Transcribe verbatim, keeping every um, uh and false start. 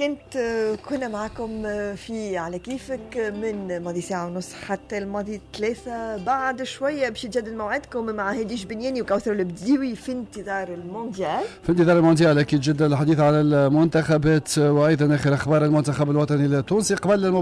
كنت كنا معكم في على كيفك من ماضي ساعة ونص حتى الماضي ثلاثة. بعد شوية باش يتجدد موعدكم مع هديش بنياني وكوثر البديوي في انتظار المونديال. في انتظار المونديال أكيد جدا الحديث على المنتخبات وأيضا آخر أخبار المنتخب الوطني التونسي قبل